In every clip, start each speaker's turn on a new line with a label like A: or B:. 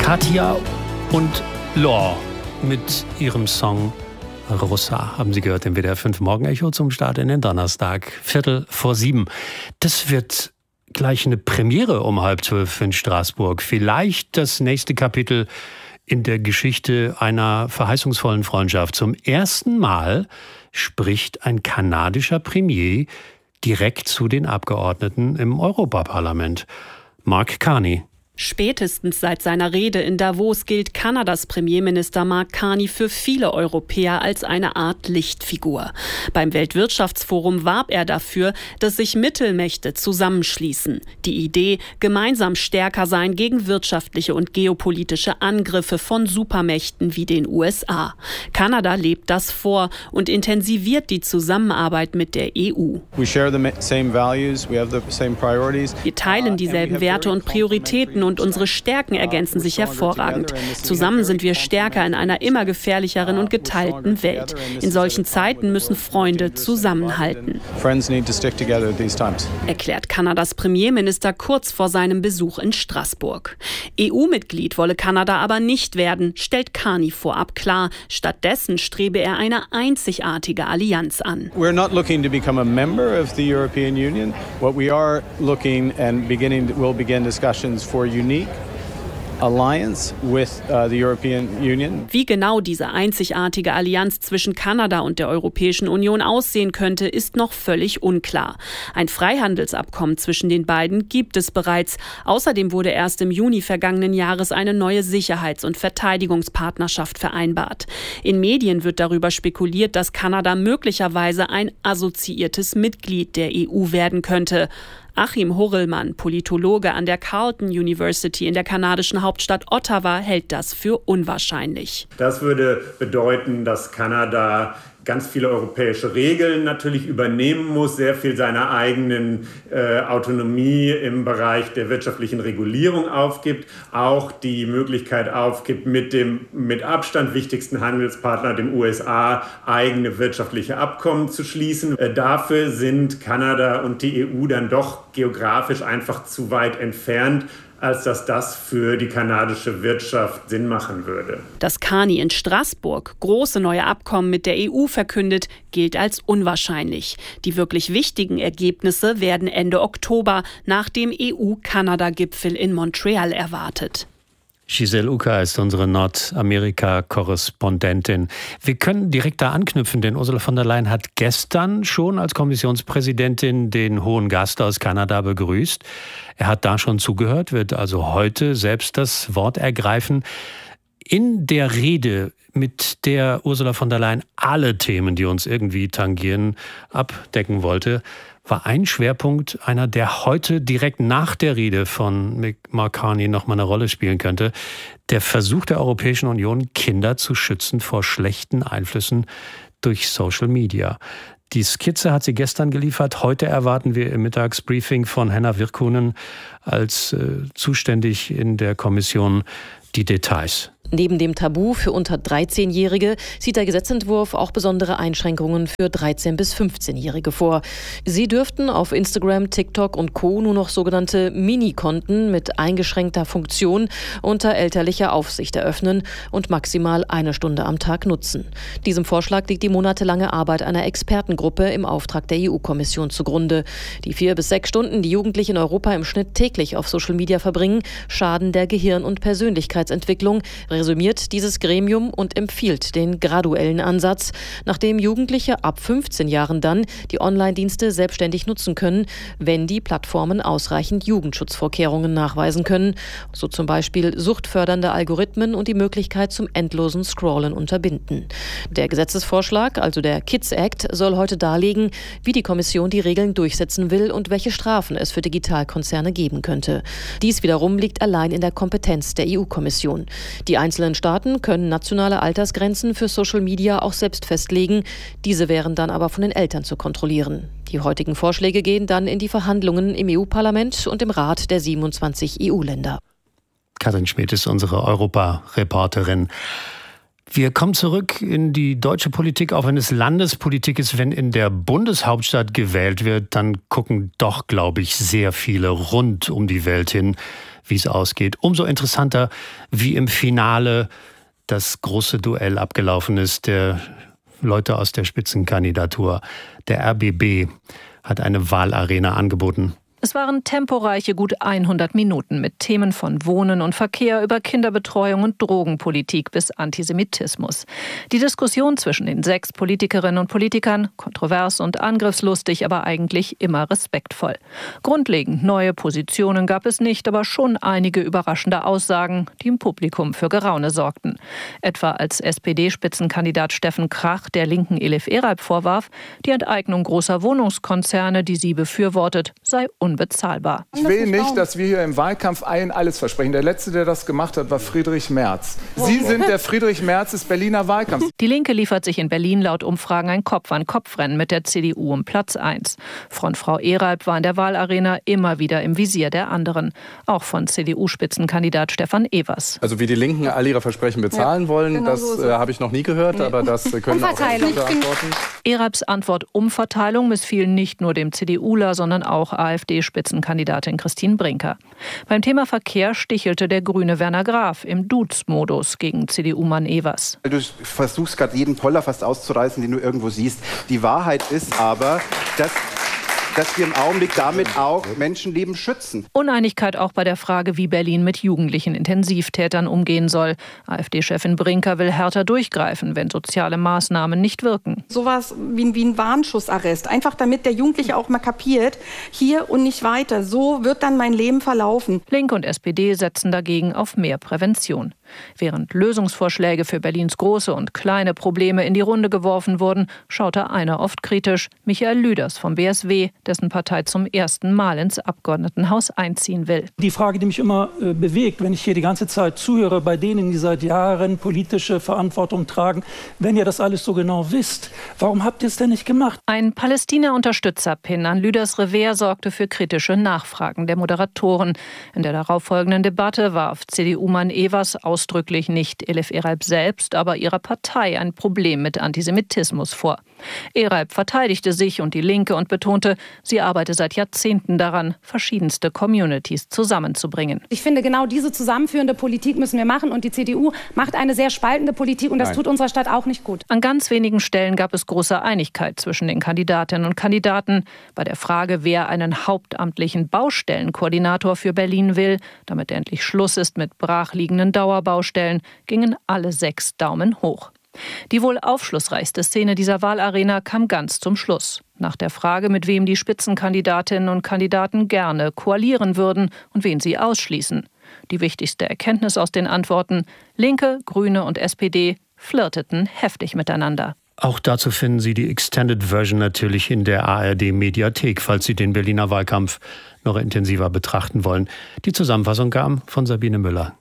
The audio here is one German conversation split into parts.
A: Katja und Lor mit ihrem Song Rossa haben Sie gehört im WDR 5 Morgenecho zum Start in den Donnerstag, 7:15. Das wird gleich eine Premiere um 11:30 in Straßburg. Vielleicht das nächste Kapitel in der Geschichte einer verheißungsvollen Freundschaft. Zum ersten Mal spricht ein kanadischer Premier direkt zu den Abgeordneten im Europaparlament. Mark Carney.
B: Spätestens seit seiner Rede in Davos gilt Kanadas Premierminister Mark Carney für viele Europäer als eine Art Lichtfigur. Beim Weltwirtschaftsforum warb er dafür, dass sich Mittelmächte zusammenschließen. Die Idee, gemeinsam stärker sein gegen wirtschaftliche und geopolitische Angriffe von Supermächten wie den USA. Kanada lebt das vor und intensiviert die Zusammenarbeit mit der EU. Wir teilen dieselben Werte und Prioritäten und unsere Stärken ergänzen sich hervorragend. Zusammen sind wir stärker in einer immer gefährlicheren und geteilten Welt. In solchen Zeiten müssen Freunde zusammenhalten, erklärt Kanadas Premierminister kurz vor seinem Besuch in Straßburg. EU-Mitglied wolle Kanada aber nicht werden, stellt Carney vorab klar. Stattdessen strebe er eine einzigartige Allianz an.
C: We're not looking to become a member of the European Union. What we are looking and will begin discussions for unique alliance with the European Union.
B: Wie genau diese einzigartige Allianz zwischen Kanada und der Europäischen Union aussehen könnte, ist noch völlig unklar. Ein Freihandelsabkommen zwischen den beiden gibt es bereits. Außerdem wurde erst im Juni vergangenen Jahres eine neue Sicherheits- und Verteidigungspartnerschaft vereinbart. In Medien wird darüber spekuliert, dass Kanada möglicherweise ein assoziiertes Mitglied der EU werden könnte. Achim Horrellmann, Politologe an der Carleton University in der kanadischen Hauptstadt Ottawa, hält das für unwahrscheinlich.
D: Das würde bedeuten, dass Kanada ganz viele europäische Regeln natürlich übernehmen muss, sehr viel seiner eigenen Autonomie im Bereich der wirtschaftlichen Regulierung aufgibt, auch die Möglichkeit aufgibt, mit dem mit Abstand wichtigsten Handelspartner, dem USA, eigene wirtschaftliche Abkommen zu schließen. Dafür sind Kanada und die EU dann doch geografisch einfach zu weit entfernt, als dass das für die kanadische Wirtschaft Sinn machen würde.
B: Dass Carney in Straßburg große neue Abkommen mit der EU verkündet, gilt als unwahrscheinlich. Die wirklich wichtigen Ergebnisse werden Ende Oktober nach dem EU-Kanada-Gipfel in Montreal erwartet.
A: Giselle Ucker ist unsere Nordamerika-Korrespondentin. Wir können direkt da anknüpfen, denn Ursula von der Leyen hat gestern schon als Kommissionspräsidentin den hohen Gast aus Kanada begrüßt. Er hat da schon zugehört, wird also heute selbst das Wort ergreifen. In der Rede, mit der Ursula von der Leyen alle Themen, die uns irgendwie tangieren, abdecken wollte, war ein Schwerpunkt einer, der heute direkt nach der Rede von Mark Carney noch mal eine Rolle spielen könnte. Der Versuch der Europäischen Union, Kinder zu schützen vor schlechten Einflüssen durch Social Media. Die Skizze hat sie gestern geliefert. Heute erwarten wir im Mittagsbriefing von Henna Virkkunen als zuständig in der Kommission die Details.
E: Neben dem Tabu für unter 13-Jährige sieht der Gesetzentwurf auch besondere Einschränkungen für 13- bis 15-Jährige vor. Sie dürften auf Instagram, TikTok und Co. nur noch sogenannte Mini-Konten mit eingeschränkter Funktion unter elterlicher Aufsicht eröffnen und maximal 1 Stunde am Tag nutzen. Diesem Vorschlag liegt die monatelange Arbeit einer Expertengruppe im Auftrag der EU-Kommission zugrunde. Die 4 bis 6 Stunden, die Jugendliche in Europa im Schnitt täglich auf Social Media verbringen, schaden der Gehirn- und Persönlichkeitsentwicklung, resümiert dieses Gremium und empfiehlt den graduellen Ansatz, nachdem Jugendliche ab 15 Jahren dann die Online-Dienste selbstständig nutzen können, wenn die Plattformen ausreichend Jugendschutzvorkehrungen nachweisen können, so zum Beispiel suchtfördernde Algorithmen und die Möglichkeit zum endlosen Scrollen unterbinden. Der Gesetzesvorschlag, also der Kids Act, soll heute darlegen, wie die Kommission die Regeln durchsetzen will und welche Strafen es für Digitalkonzerne geben könnte. Dies wiederum liegt allein in der Kompetenz der EU-Kommission. Die einzelnen Staaten können nationale Altersgrenzen für Social Media auch selbst festlegen. Diese wären dann aber von den Eltern zu kontrollieren. Die heutigen Vorschläge gehen dann in die Verhandlungen im EU-Parlament und im Rat der 27 EU-Länder.
A: Karin Schmidt ist unsere Europa-Reporterin. Wir kommen zurück in die deutsche Politik, auch wenn es Landespolitik ist. Wenn in der Bundeshauptstadt gewählt wird, dann gucken doch, glaube ich, sehr viele rund um die Welt hin, wie es ausgeht. Umso interessanter, wie im Finale das große Duell abgelaufen ist, der Leute aus der Spitzenkandidatur. Der RBB hat eine Wahlarena angeboten.
F: Es waren temporeiche gut 100 Minuten mit Themen von Wohnen und Verkehr über Kinderbetreuung und Drogenpolitik bis Antisemitismus. Die Diskussion zwischen den 6 Politikerinnen und Politikern, kontrovers und angriffslustig, aber eigentlich immer respektvoll. Grundlegend neue Positionen gab es nicht, aber schon einige überraschende Aussagen, die im Publikum für Geraune sorgten. Etwa als SPD-Spitzenkandidat Steffen Krach der Linken Elif Eralp vorwarf, die Enteignung großer Wohnungskonzerne, die sie befürwortet, sei unbezahlbar.
G: Ich will nicht, dass wir hier im Wahlkampf allen alles versprechen. Der Letzte, der das gemacht hat, war Friedrich Merz. Sie sind der Friedrich Merz des Berliner Wahlkampfs.
F: Die Linke liefert sich in Berlin laut Umfragen ein Kopf-an-Kopf-Rennen mit der CDU um Platz 1. Frontfrau Eralp war in der Wahlarena immer wieder im Visier der anderen. Auch von CDU-Spitzenkandidat Stefan Evers.
H: Also wie die Linken alle ihre Versprechen bezahlen wollen, genau, das habe ich noch nie gehört, aber das können auch andere beantworten.
F: Eralps Antwort Umverteilung missfiel nicht nur dem CDUler, sondern auch AfD-Spitzenkandidatin Christine Brinker. Beim Thema Verkehr stichelte der Grüne Werner Graf im Duz-Modus gegen CDU-Mann Evers.
I: Du versuchst gerade jeden Poller fast auszureißen, den du irgendwo siehst. Die Wahrheit ist aber, dass wir im Augenblick damit auch Menschenleben schützen.
F: Uneinigkeit auch bei der Frage, wie Berlin mit jugendlichen Intensivtätern umgehen soll. AfD-Chefin Brinker will härter durchgreifen, wenn soziale Maßnahmen nicht wirken.
J: Sowas wie ein Warnschussarrest, einfach damit der Jugendliche auch mal kapiert, hier und nicht weiter. So wird dann mein Leben verlaufen.
F: Linke und SPD setzen dagegen auf mehr Prävention. Während Lösungsvorschläge für Berlins große und kleine Probleme in die Runde geworfen wurden, schaute einer oft kritisch, Michael Lüders vom BSW, dessen Partei zum ersten Mal ins Abgeordnetenhaus einziehen will.
K: Die Frage, die mich immer bewegt, wenn ich hier die ganze Zeit zuhöre, bei denen, die seit Jahren politische Verantwortung tragen, wenn ihr das alles so genau wisst, warum habt ihr es denn nicht gemacht?
F: Ein Palästina-Unterstützer-Pin an Lüders Revers sorgte für kritische Nachfragen der Moderatoren. In der darauffolgenden Debatte warf CDU-Mann Evers ausdrücklich nicht Elif Eralp selbst, aber ihrer Partei ein Problem mit Antisemitismus vor. Eralp verteidigte sich und die Linke und betonte, sie arbeite seit Jahrzehnten daran, verschiedenste Communities zusammenzubringen.
L: Ich finde, genau diese zusammenführende Politik müssen wir machen und die CDU macht eine sehr spaltende Politik und das tut unserer Stadt auch nicht gut.
F: An ganz wenigen Stellen gab es große Einigkeit zwischen den Kandidatinnen und Kandidaten. Bei der Frage, wer einen hauptamtlichen Baustellenkoordinator für Berlin will, damit endlich Schluss ist mit brachliegenden Dauerbaustellen, gingen alle 6 Daumen hoch. Die wohl aufschlussreichste Szene dieser Wahlarena kam ganz zum Schluss. Nach der Frage, mit wem die Spitzenkandidatinnen und Kandidaten gerne koalieren würden und wen sie ausschließen. Die wichtigste Erkenntnis aus den Antworten: Linke, Grüne und SPD flirteten heftig miteinander.
A: Auch dazu finden Sie die Extended Version natürlich in der ARD-Mediathek, falls Sie den Berliner Wahlkampf noch intensiver betrachten wollen. Die Zusammenfassung kam von Sabine Müller.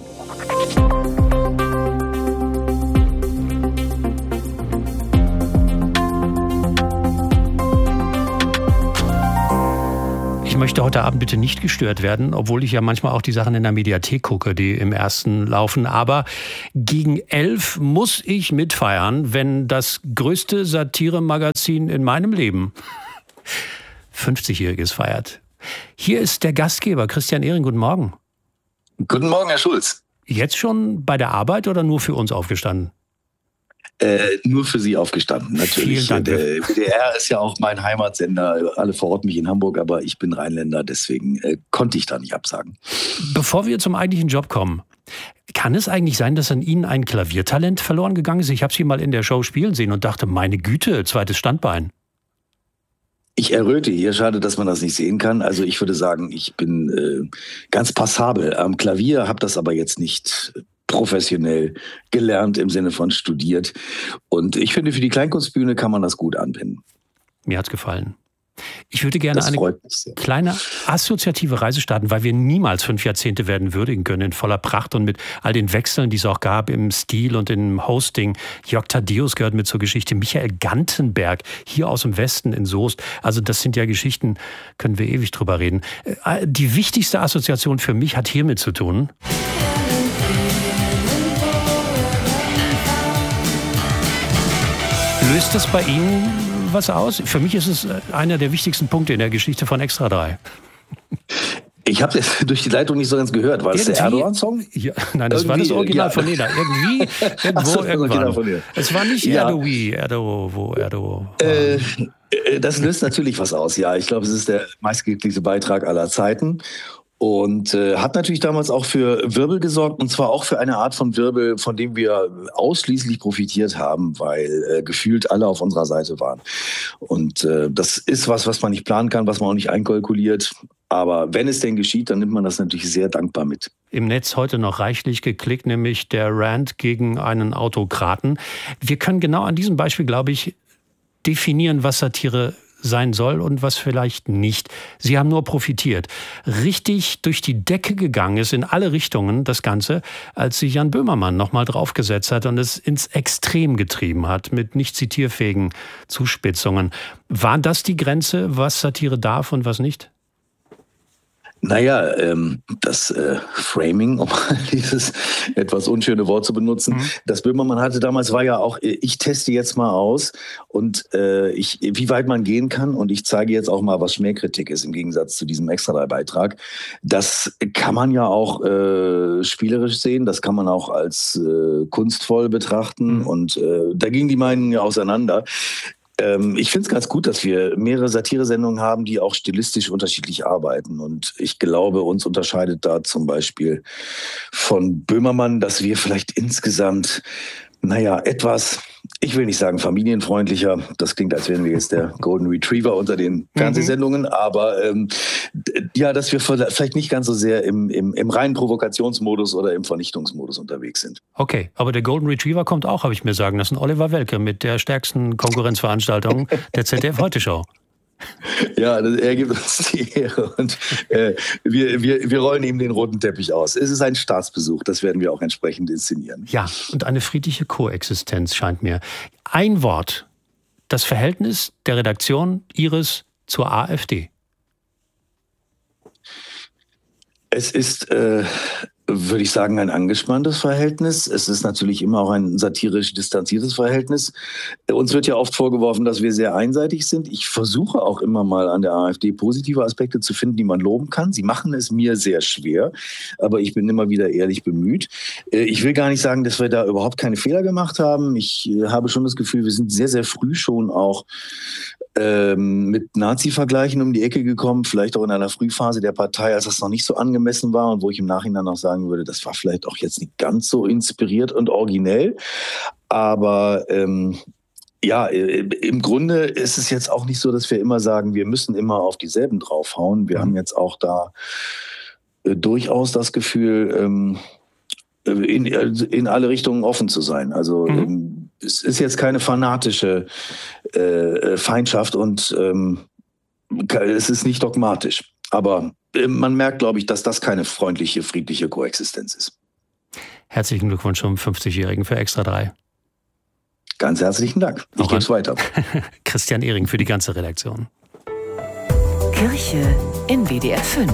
A: Ich möchte heute Abend bitte nicht gestört werden, obwohl ich ja manchmal auch die Sachen in der Mediathek gucke, die im ersten laufen. Aber gegen 11 muss ich mitfeiern, wenn das größte Satire-Magazin in meinem Leben 50-Jähriges feiert. Hier ist der Gastgeber, Christian Ehring. Guten Morgen.
M: Guten Morgen, Herr Schulz.
A: Jetzt schon bei der Arbeit oder nur für uns aufgestanden?
M: Nur für Sie aufgestanden, natürlich.
A: Vielen Dank.
M: Der WDR ist ja auch mein Heimatsender. Alle verorten mich in Hamburg, aber ich bin Rheinländer, deswegen konnte ich da nicht absagen.
A: Bevor wir zum eigentlichen Job kommen, kann es eigentlich sein, dass an Ihnen ein Klaviertalent verloren gegangen ist? Ich habe Sie mal in der Show spielen sehen und dachte, meine Güte, zweites Standbein.
M: Ich erröte hier, schade, dass man das nicht sehen kann. Also ich würde sagen, ich bin ganz passabel am Klavier, habe das aber jetzt nicht professionell gelernt im Sinne von studiert. Und ich finde, für die Kleinkunstbühne kann man das gut anwenden.
A: Mir hat's gefallen. Ich würde gerne eine kleine assoziative Reise starten, weil wir niemals 5 Jahrzehnte werden würdigen können in voller Pracht und mit all den Wechseln, die es auch gab im Stil und im Hosting. Jörg Thaddeus gehört mit zur Geschichte. Michael Gantenberg, hier aus dem Westen in Soest. Also das sind ja Geschichten, können wir ewig drüber reden. Die wichtigste Assoziation für mich hat hiermit zu tun. Löst das bei Ihnen was aus? Für mich ist es einer der wichtigsten Punkte in der Geschichte von Extra 3.
M: Ich habe das durch die Leitung nicht so ganz gehört. War das der Erdogan-Song?
A: Ja, nein, das war das Original von Neda. Irgendwann. Es war nicht Erdo.
M: Das löst natürlich was aus, ja. Ich glaube, es ist der meistgeklickte Beitrag aller Zeiten. Und hat natürlich damals auch für Wirbel gesorgt, und zwar auch für eine Art von Wirbel, von dem wir ausschließlich profitiert haben, weil gefühlt alle auf unserer Seite waren. Und das ist was man nicht planen kann, was man auch nicht einkalkuliert. Aber wenn es denn geschieht, dann nimmt man das natürlich sehr dankbar mit.
A: Im Netz heute noch reichlich geklickt, nämlich der Rant gegen einen Autokraten. Wir können genau an diesem Beispiel, glaube ich, definieren, was Satire sein soll und was vielleicht nicht. Sie haben nur profitiert. Richtig durch die Decke gegangen ist in alle Richtungen das Ganze, als sich Jan Böhmermann nochmal draufgesetzt hat und es ins Extrem getrieben hat mit nicht zitierfähigen Zuspitzungen. War das die Grenze, was Satire darf und was nicht?
M: Naja, das Framing, um dieses etwas unschöne Wort zu benutzen, das Böhmermann hatte damals, war ja auch, ich teste jetzt mal aus und wie weit man gehen kann, und ich zeige jetzt auch mal, was Schmähkritik ist im Gegensatz zu diesem Extra-3-Beitrag. Das kann man ja auch spielerisch sehen, das kann man auch als kunstvoll betrachten und da gingen die Meinungen ja auseinander. Ich finde es ganz gut, dass wir mehrere Satiresendungen haben, die auch stilistisch unterschiedlich arbeiten. Und ich glaube, uns unterscheidet da zum Beispiel von Böhmermann, dass wir vielleicht insgesamt, etwas, ich will nicht sagen familienfreundlicher, das klingt, als wären wir jetzt der Golden Retriever unter den Fernsehsendungen, aber dass wir vielleicht nicht ganz so sehr im reinen Provokationsmodus oder im Vernichtungsmodus unterwegs sind.
A: Okay, aber der Golden Retriever kommt auch, habe ich mir sagen lassen, Oliver Welke mit der stärksten Konkurrenzveranstaltung der ZDF-Heute-Show.
M: Ja, er gibt uns die Ehre und wir rollen ihm den roten Teppich aus. Es ist ein Staatsbesuch, das werden wir auch entsprechend inszenieren.
A: Ja, und eine friedliche Koexistenz scheint mir. Ein Wort, das Verhältnis der Redaktion Ihres zur AfD.
M: Es ist, würde ich sagen, ein angespanntes Verhältnis. Es ist natürlich immer auch ein satirisch distanziertes Verhältnis. Uns wird ja oft vorgeworfen, dass wir sehr einseitig sind. Ich versuche auch immer mal an der AfD positive Aspekte zu finden, die man loben kann. Sie machen es mir sehr schwer, aber ich bin immer wieder ehrlich bemüht. Ich will gar nicht sagen, dass wir da überhaupt keine Fehler gemacht haben. Ich habe schon das Gefühl, wir sind sehr, sehr früh schon auch mit Nazi-Vergleichen um die Ecke gekommen, vielleicht auch in einer Frühphase der Partei, als das noch nicht so angemessen war und wo ich im Nachhinein noch sagen würde, das war vielleicht auch jetzt nicht ganz so inspiriert und originell. Aber im Grunde ist es jetzt auch nicht so, dass wir immer sagen, wir müssen immer auf dieselben draufhauen. Wir haben jetzt auch da durchaus das Gefühl, in alle Richtungen offen zu sein. Also es ist jetzt keine fanatische Feindschaft und es ist nicht dogmatisch. Aber man merkt, glaube ich, dass das keine freundliche, friedliche Koexistenz ist.
A: Herzlichen Glückwunsch zum 50-Jährigen für Extra 3.
M: Ganz herzlichen Dank. Ich gebe es weiter.
A: Christian Ehring für die ganze Redaktion.
N: Kirche in WDR 5.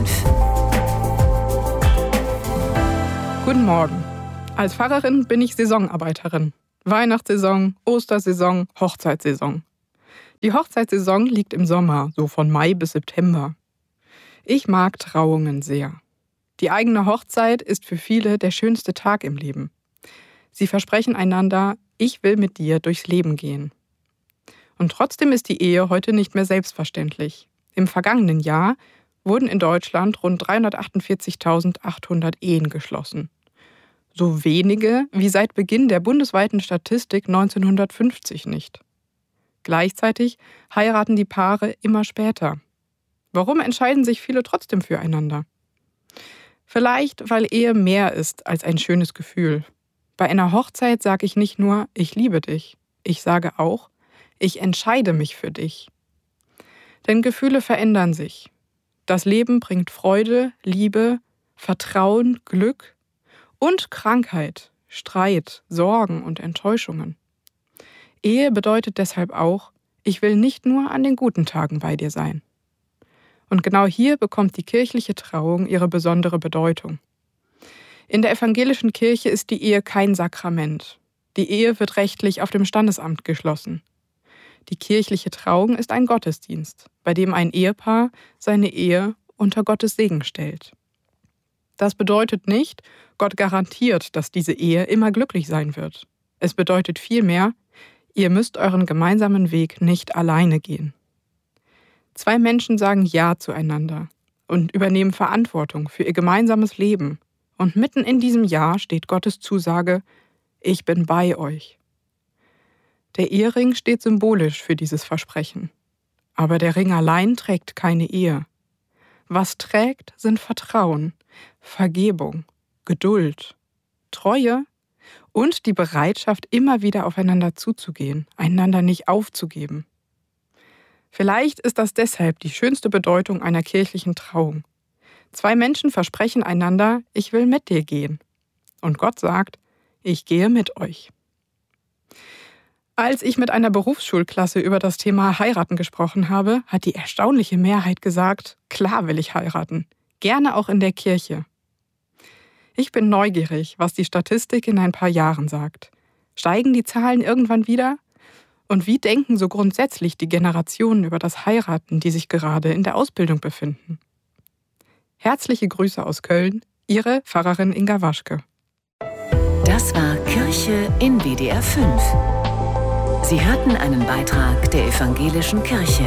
O: Guten Morgen. Als Pfarrerin bin ich Saisonarbeiterin. Weihnachtssaison, Ostersaison, Hochzeitssaison. Die Hochzeitssaison liegt im Sommer, so von Mai bis September. Ich mag Trauungen sehr. Die eigene Hochzeit ist für viele der schönste Tag im Leben. Sie versprechen einander, ich will mit dir durchs Leben gehen. Und trotzdem ist die Ehe heute nicht mehr selbstverständlich. Im vergangenen Jahr wurden in Deutschland rund 348.800 Ehen geschlossen. So wenige wie seit Beginn der bundesweiten Statistik 1950 nicht. Gleichzeitig heiraten die Paare immer später. Warum entscheiden sich viele trotzdem füreinander? Vielleicht, weil Ehe mehr ist als ein schönes Gefühl. Bei einer Hochzeit sage ich nicht nur, ich liebe dich. Ich sage auch, ich entscheide mich für dich. Denn Gefühle verändern sich. Das Leben bringt Freude, Liebe, Vertrauen, Glück und Krankheit, Streit, Sorgen und Enttäuschungen. Ehe bedeutet deshalb auch, ich will nicht nur an den guten Tagen bei dir sein. Und genau hier bekommt die kirchliche Trauung ihre besondere Bedeutung. In der evangelischen Kirche ist die Ehe kein Sakrament. Die Ehe wird rechtlich auf dem Standesamt geschlossen. Die kirchliche Trauung ist ein Gottesdienst, bei dem ein Ehepaar seine Ehe unter Gottes Segen stellt. Das bedeutet nicht, Gott garantiert, dass diese Ehe immer glücklich sein wird. Es bedeutet vielmehr, ihr müsst euren gemeinsamen Weg nicht alleine gehen. 2 Menschen sagen Ja zueinander und übernehmen Verantwortung für ihr gemeinsames Leben. Und mitten in diesem Ja steht Gottes Zusage, ich bin bei euch. Der Ehering steht symbolisch für dieses Versprechen. Aber der Ring allein trägt keine Ehe. Was trägt, sind Vertrauen, Vergebung, Geduld, Treue und die Bereitschaft, immer wieder aufeinander zuzugehen, einander nicht aufzugeben. Vielleicht ist das deshalb die schönste Bedeutung einer kirchlichen Trauung. 2 Menschen versprechen einander, ich will mit dir gehen. Und Gott sagt, ich gehe mit euch. Als ich mit einer Berufsschulklasse über das Thema Heiraten gesprochen habe, hat die erstaunliche Mehrheit gesagt, klar will ich heiraten, gerne auch in der Kirche. Ich bin neugierig, was die Statistik in ein paar Jahren sagt. Steigen die Zahlen irgendwann wieder? Und wie denken so grundsätzlich die Generationen über das Heiraten, die sich gerade in der Ausbildung befinden? Herzliche Grüße aus Köln, Ihre Pfarrerin Inga Waschke.
N: Das war Kirche in WDR 5. Sie hörten einen Beitrag der Evangelischen Kirche.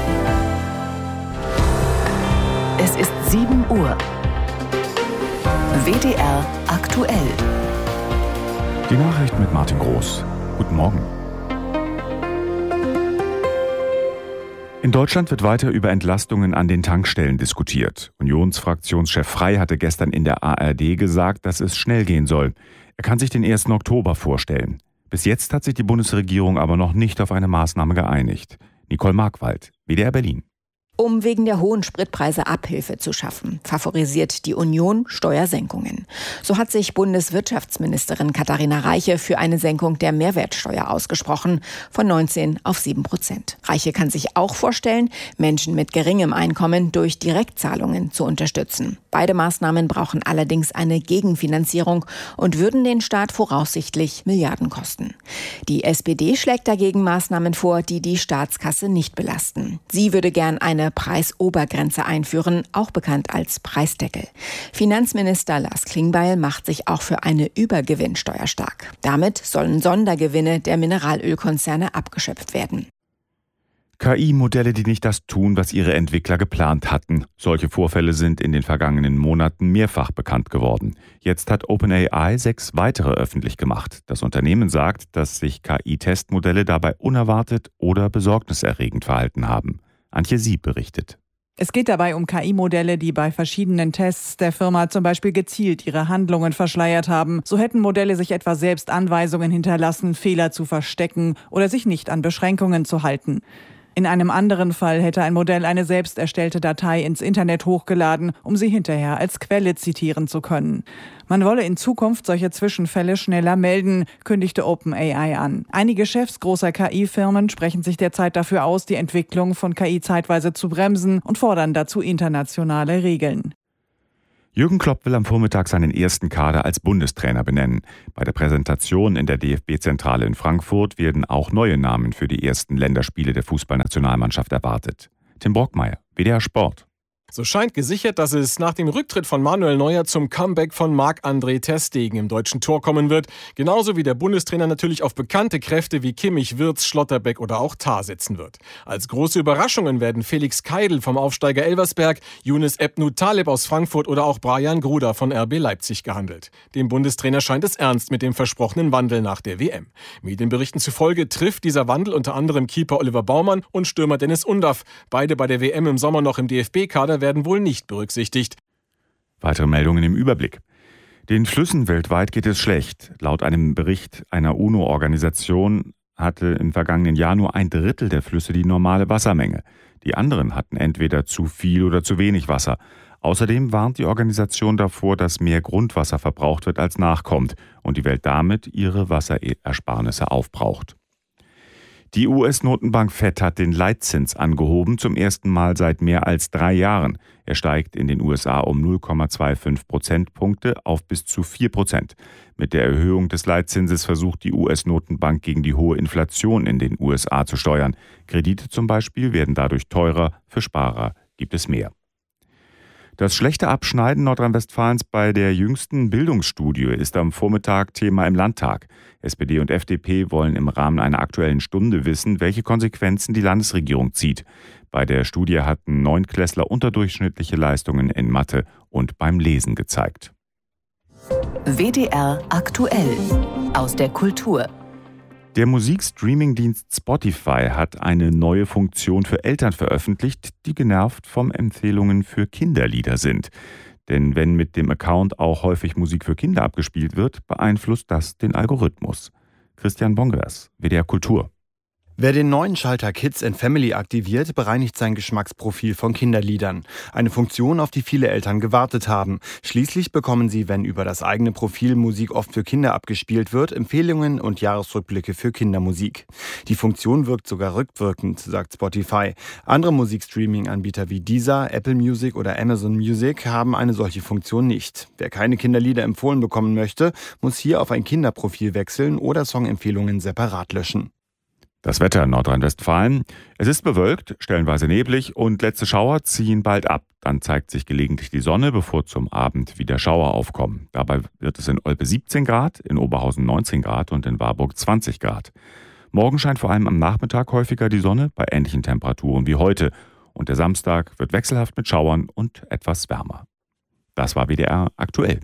N: Es ist 7 Uhr. WDR aktuell.
P: Die Nachrichten mit Martin Groß. Guten Morgen. In Deutschland wird weiter über Entlastungen an den Tankstellen diskutiert. Unionsfraktionschef Frey hatte gestern in der ARD gesagt, dass es schnell gehen soll. Er kann sich den 1. Oktober vorstellen. Bis jetzt hat sich die Bundesregierung aber noch nicht auf eine Maßnahme geeinigt. Nicole Markwald, WDR Berlin.
Q: Um wegen der hohen Spritpreise Abhilfe zu schaffen, favorisiert die Union Steuersenkungen. So hat sich Bundeswirtschaftsministerin Katharina Reiche für eine Senkung der Mehrwertsteuer ausgesprochen, von 19 auf 7%. Reiche kann sich auch vorstellen, Menschen mit geringem Einkommen durch Direktzahlungen zu unterstützen. Beide Maßnahmen brauchen allerdings eine Gegenfinanzierung und würden den Staat voraussichtlich Milliarden kosten. Die SPD schlägt dagegen Maßnahmen vor, die die Staatskasse nicht belasten. Sie würde gern eine Preisobergrenze einführen, auch bekannt als Preisdeckel. Finanzminister Lars Klingbeil macht sich auch für eine Übergewinnsteuer stark. Damit sollen Sondergewinne der Mineralölkonzerne abgeschöpft werden.
P: KI-Modelle, die nicht das tun, was ihre Entwickler geplant hatten. Solche Vorfälle sind in den vergangenen Monaten mehrfach bekannt geworden. Jetzt hat OpenAI 6 weitere öffentlich gemacht. Das Unternehmen sagt, dass sich KI-Testmodelle dabei unerwartet oder besorgniserregend verhalten haben. Antje Sieb berichtet.
R: Es geht dabei um KI-Modelle, die bei verschiedenen Tests der Firma zum Beispiel gezielt ihre Handlungen verschleiert haben. So hätten Modelle sich etwa selbst Anweisungen hinterlassen, Fehler zu verstecken oder sich nicht an Beschränkungen zu halten. In einem anderen Fall hätte ein Modell eine selbst erstellte Datei ins Internet hochgeladen, um sie hinterher als Quelle zitieren zu können. Man wolle in Zukunft solche Zwischenfälle schneller melden, kündigte OpenAI an. Einige Chefs großer KI-Firmen sprechen sich derzeit dafür aus, die Entwicklung von KI zeitweise zu bremsen und fordern dazu internationale Regeln.
P: Jürgen Klopp will am Vormittag seinen ersten Kader als Bundestrainer benennen. Bei der Präsentation in der DFB-Zentrale in Frankfurt werden auch neue Namen für die ersten Länderspiele der Fußballnationalmannschaft erwartet. Tim Brockmeier, WDR Sport.
S: So scheint gesichert, dass es nach dem Rücktritt von Manuel Neuer zum Comeback von Marc-André ter Stegen im deutschen Tor kommen wird. Genauso wie der Bundestrainer natürlich auf bekannte Kräfte wie Kimmich, Wirtz, Schlotterbeck oder auch Tah setzen wird. Als große Überraschungen werden Felix Keidl vom Aufsteiger Elversberg, Younes Ebnou Taleb aus Frankfurt oder auch Brian Gruda von RB Leipzig gehandelt. Dem Bundestrainer scheint es ernst mit dem versprochenen Wandel nach der WM. Medienberichten zufolge trifft dieser Wandel unter anderem Keeper Oliver Baumann und Stürmer Dennis Undaff. Beide bei der WM im Sommer noch im DFB-Kader werden wohl nicht berücksichtigt.
P: Weitere Meldungen im Überblick. Den Flüssen weltweit geht es schlecht. Laut einem Bericht einer UNO-Organisation hatte im vergangenen Jahr nur 1/3 der Flüsse die normale Wassermenge. Die anderen hatten entweder zu viel oder zu wenig Wasser. Außerdem warnt die Organisation davor, dass mehr Grundwasser verbraucht wird, als nachkommt und die Welt damit ihre Wasserersparnisse aufbraucht. Die US-Notenbank Fed hat den Leitzins angehoben, zum ersten Mal seit mehr als 3 Jahren. Er steigt in den USA um 0,25 Prozentpunkte auf bis zu 4%. Mit der Erhöhung des Leitzinses versucht die US-Notenbank gegen die hohe Inflation in den USA zu steuern. Kredite zum Beispiel werden dadurch teurer, für Sparer gibt es mehr. Das schlechte Abschneiden Nordrhein-Westfalens bei der jüngsten Bildungsstudie ist am Vormittag Thema im Landtag. SPD und FDP wollen im Rahmen einer Aktuellen Stunde wissen, welche Konsequenzen die Landesregierung zieht. Bei der Studie hatten Neunklässler unterdurchschnittliche Leistungen in Mathe und beim Lesen gezeigt.
N: WDR aktuell aus der Kultur.
P: Der Musikstreaming-Dienst Spotify hat eine neue Funktion für Eltern veröffentlicht, die genervt vom Empfehlungen für Kinderlieder sind. Denn wenn mit dem Account auch häufig Musik für Kinder abgespielt wird, beeinflusst das den Algorithmus. Christian Bongers, WDR Kultur.
T: Wer den neuen Schalter Kids and Family aktiviert, bereinigt sein Geschmacksprofil von Kinderliedern. Eine Funktion, auf die viele Eltern gewartet haben. Schließlich bekommen sie, wenn über das eigene Profil Musik oft für Kinder abgespielt wird, Empfehlungen und Jahresrückblicke für Kindermusik. Die Funktion wirkt sogar rückwirkend, sagt Spotify. Andere Musikstreaming-Anbieter wie Deezer, Apple Music oder Amazon Music haben eine solche Funktion nicht. Wer keine Kinderlieder empfohlen bekommen möchte, muss hier auf ein Kinderprofil wechseln oder Songempfehlungen separat löschen.
P: Das Wetter in Nordrhein-Westfalen. Es ist bewölkt, stellenweise neblig und letzte Schauer ziehen bald ab. Dann zeigt sich gelegentlich die Sonne, bevor zum Abend wieder Schauer aufkommen. Dabei wird es in Olpe 17 Grad, in Oberhausen 19 Grad und in Warburg 20 Grad. Morgen scheint vor allem am Nachmittag häufiger die Sonne bei ähnlichen Temperaturen wie heute. Und der Samstag wird wechselhaft mit Schauern und etwas wärmer. Das war WDR aktuell.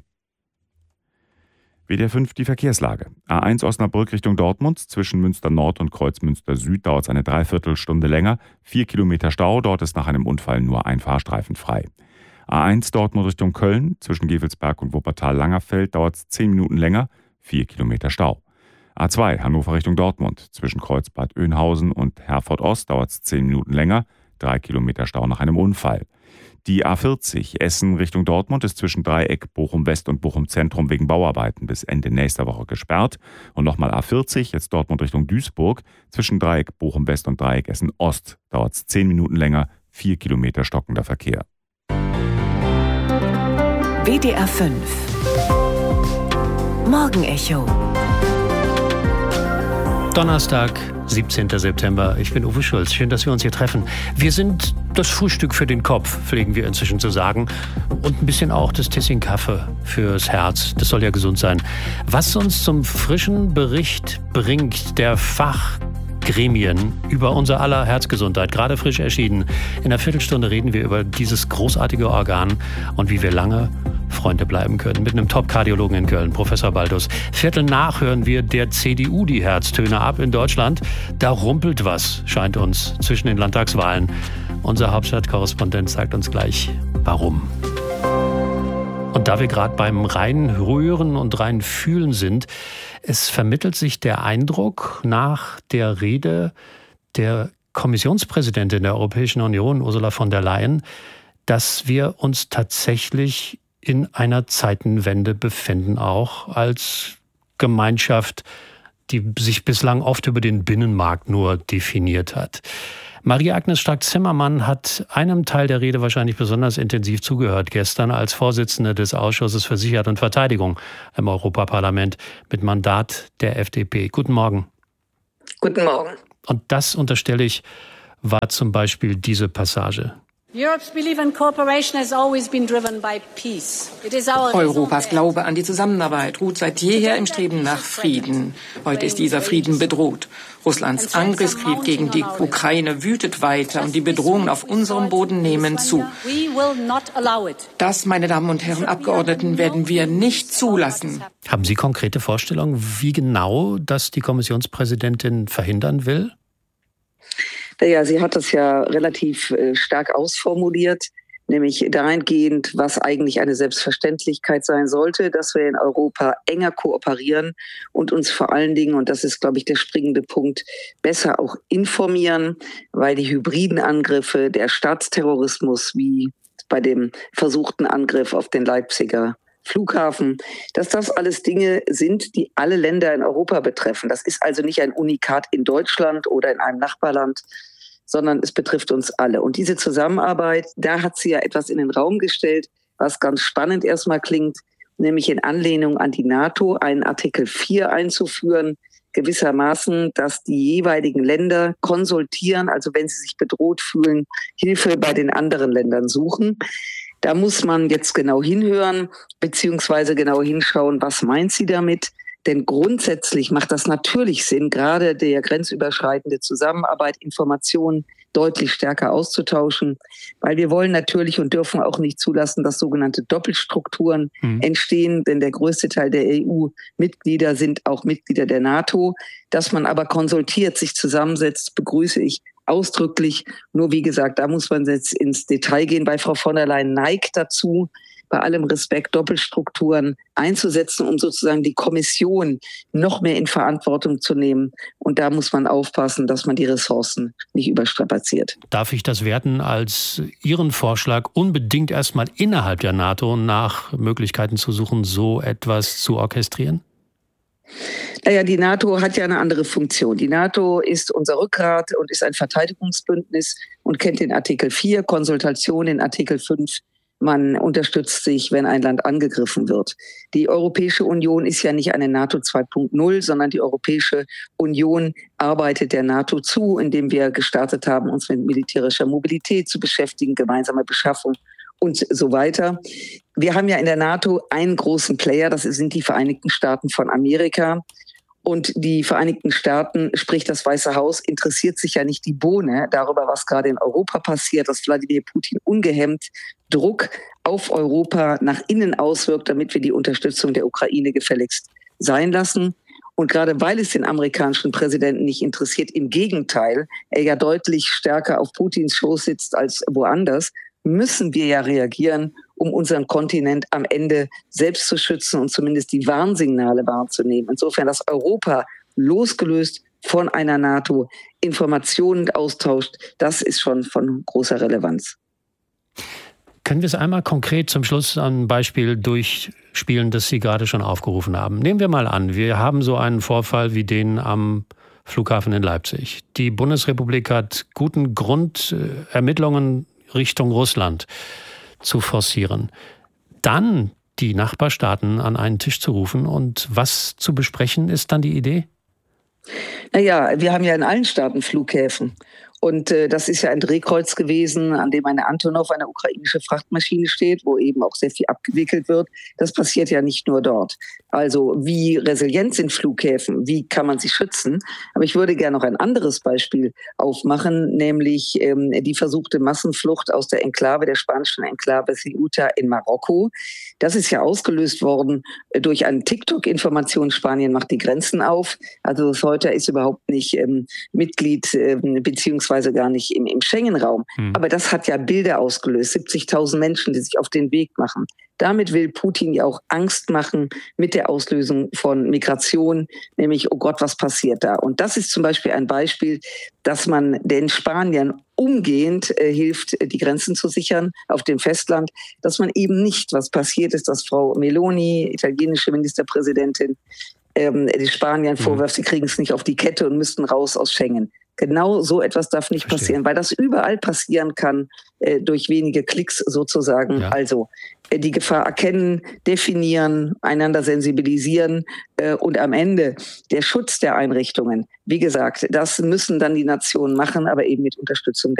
P: WDR 5 die Verkehrslage. A1 Osnabrück Richtung Dortmund. Zwischen Münster Nord und Kreuzmünster Süd dauert es eine Dreiviertelstunde länger. 4 Kilometer Stau. Dort ist nach einem Unfall nur ein Fahrstreifen frei. A1 Dortmund Richtung Köln. Zwischen Gevelsberg und Wuppertal-Langerfeld dauert es 10 Minuten länger. 4 Kilometer Stau. A2 Hannover Richtung Dortmund. Zwischen Kreuzbad Oeynhausen und Herford Ost dauert es 10 Minuten länger. 3 Kilometer Stau nach einem Unfall. Die A40 Essen Richtung Dortmund ist zwischen Dreieck Bochum West und Bochum Zentrum wegen Bauarbeiten bis Ende nächster Woche gesperrt. Und nochmal A40, jetzt Dortmund Richtung Duisburg. Zwischen Dreieck Bochum West und Dreieck Essen Ost dauert es 10 Minuten länger, 4 Kilometer stockender Verkehr.
N: WDR 5 Morgenecho.
A: Donnerstag, 17. September. Ich bin Uwe Schulz. Schön, dass wir uns hier treffen. Wir sind das Frühstück für den Kopf, pflegen wir inzwischen zu sagen. Und ein bisschen auch das Tässchen Kaffee fürs Herz. Das soll ja gesund sein. Was uns zum frischen Bericht bringt, der Fachgremien über unser aller Herzgesundheit, gerade frisch erschienen. In einer Viertelstunde reden wir über dieses großartige Organ und wie wir lange Freunde bleiben können. Mit einem Top-Kardiologen in Köln, Professor Baldus. Viertel nach hören wir der CDU die Herztöne ab in Deutschland. Da rumpelt was, scheint uns, zwischen den Landtagswahlen. Unser Hauptstadtkorrespondent sagt uns gleich, warum. Und da wir gerade beim Reinrühren und Reinfühlen sind, es vermittelt sich der Eindruck nach der Rede der Kommissionspräsidentin der Europäischen Union, Ursula von der Leyen, dass wir uns tatsächlich in einer Zeitenwende befinden, auch als Gemeinschaft, die sich bislang oft über den Binnenmarkt nur definiert hat. Maria-Agnes Strack-Zimmermann hat einem Teil der Rede wahrscheinlich besonders intensiv zugehört gestern als Vorsitzende des Ausschusses für Sicherheit und Verteidigung im Europaparlament mit Mandat der FDP. Guten Morgen.
U: Guten Morgen.
A: Und das, unterstelle ich, war zum Beispiel diese Passage.
V: Europas Glaube an die Zusammenarbeit ruht seit jeher im Streben nach Frieden. Heute ist dieser Frieden bedroht. Russlands Angriffskrieg gegen die Ukraine wütet weiter und die Bedrohungen auf unserem Boden nehmen zu. Das, meine Damen und Herren Abgeordneten, werden wir nicht zulassen.
A: Haben Sie konkrete Vorstellungen, wie genau das die Kommissionspräsidentin verhindern will?
U: Naja, sie hat das ja relativ stark ausformuliert, nämlich dahingehend, was eigentlich eine Selbstverständlichkeit sein sollte, dass wir in Europa enger kooperieren und uns vor allen Dingen, und das ist, glaube ich, der springende Punkt, besser auch informieren, weil die hybriden Angriffe, der Staatsterrorismus, wie bei dem versuchten Angriff auf den Leipziger Flughafen, dass das alles Dinge sind, die alle Länder in Europa betreffen. Das ist also nicht ein Unikat in Deutschland oder in einem Nachbarland, sondern es betrifft uns alle. Und diese Zusammenarbeit, da hat sie ja etwas in den Raum gestellt, was ganz spannend erstmal klingt, nämlich in Anlehnung an die NATO einen Artikel 4 einzuführen, gewissermaßen, dass die jeweiligen Länder konsultieren, also wenn sie sich bedroht fühlen, Hilfe bei den anderen Ländern suchen. Da muss man jetzt genau hinhören, beziehungsweise genau hinschauen, was meint sie damit? Denn grundsätzlich macht das natürlich Sinn, gerade der grenzüberschreitende Zusammenarbeit, Informationen deutlich stärker auszutauschen, weil wir wollen natürlich und dürfen auch nicht zulassen, dass sogenannte Doppelstrukturen entstehen, denn der größte Teil der EU-Mitglieder sind auch Mitglieder der NATO. Dass man aber konsultiert, sich zusammensetzt, begrüße ich ausdrücklich. Nur wie gesagt, da muss man jetzt ins Detail gehen. Bei Frau von der Leyen neigt dazu, bei allem Respekt Doppelstrukturen einzusetzen, um sozusagen die Kommission noch mehr in Verantwortung zu nehmen. Und da muss man aufpassen, dass man die Ressourcen nicht überstrapaziert.
A: Darf ich das werten als Ihren Vorschlag, unbedingt erstmal innerhalb der NATO nach Möglichkeiten zu suchen, so etwas zu orchestrieren?
U: Naja, die NATO hat ja eine andere Funktion. Die NATO ist unser Rückgrat und ist ein Verteidigungsbündnis und kennt den Artikel 4, Konsultation in Artikel 5. Man unterstützt sich, wenn ein Land angegriffen wird. Die Europäische Union ist ja nicht eine NATO 2.0, sondern die Europäische Union arbeitet der NATO zu, indem wir gestartet haben, uns mit militärischer Mobilität zu beschäftigen, gemeinsame Beschaffung und so weiter. Wir haben ja in der NATO einen großen Player, das sind die Vereinigten Staaten von Amerika. Und die Vereinigten Staaten, sprich das Weiße Haus, interessiert sich ja nicht die Bohne darüber, was gerade in Europa passiert, dass Wladimir Putin ungehemmt Druck auf Europa nach innen auswirkt, damit wir die Unterstützung der Ukraine gefälligst sein lassen. Und gerade weil es den amerikanischen Präsidenten nicht interessiert, im Gegenteil, er ja deutlich stärker auf Putins Schoß sitzt als woanders, müssen wir ja reagieren, um unseren Kontinent am Ende selbst zu schützen und zumindest die Warnsignale wahrzunehmen. Insofern, dass Europa losgelöst von einer NATO Informationen austauscht, das ist schon von großer Relevanz.
A: Können wir es einmal konkret zum Schluss an ein Beispiel durchspielen, das Sie gerade schon aufgerufen haben? Nehmen wir mal an, wir haben so einen Vorfall wie den am Flughafen in Leipzig. Die Bundesrepublik hat guten Grund, Ermittlungen Richtung Russland zu forcieren. Dann die Nachbarstaaten an einen Tisch zu rufen und was zu besprechen, ist dann die Idee?
U: Naja, wir haben ja in allen Staaten Flughäfen. Und das ist ja ein Drehkreuz gewesen, an dem eine Antonov, eine ukrainische Frachtmaschine steht, wo eben auch sehr viel abgewickelt wird. Das passiert ja nicht nur dort. Also wie resilient sind Flughäfen? Wie kann man sie schützen? Aber ich würde gerne noch ein anderes Beispiel aufmachen, nämlich die versuchte Massenflucht aus der Enklave, der spanischen Enklave Ceuta in Marokko. Das ist ja ausgelöst worden durch eine TikTok-Information. Spanien macht die Grenzen auf. Also Ceuta ist überhaupt nicht Mitglied beziehungsweise gar nicht im Schengen-Raum. Aber das hat ja Bilder ausgelöst. 70.000 Menschen, die sich auf den Weg machen. Damit will Putin ja auch Angst machen mit der Auslösung von Migration, nämlich, oh Gott, was passiert da? Und das ist zum Beispiel ein Beispiel, dass man den Spaniern umgehend hilft, die Grenzen zu sichern auf dem Festland, dass man eben nicht, was passiert ist, dass Frau Meloni, italienische Ministerpräsidentin, die Spaniern vorwirft, sie kriegen es nicht auf die Kette und müssten raus aus Schengen. Genau so etwas darf nicht passieren, weil das überall passieren kann, durch wenige Klicks sozusagen. Ja. Also die Gefahr erkennen, definieren, einander sensibilisieren und am Ende der Schutz der Einrichtungen. Wie gesagt, das müssen dann die Nationen machen, aber eben mit Unterstützung